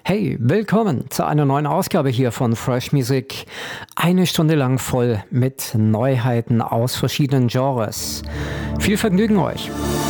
Hey, willkommen zu einer neuen Ausgabe hier von Fresh Music. Eine Stunde lang voll mit Neuheiten aus verschiedenen Genres. Viel Vergnügen euch!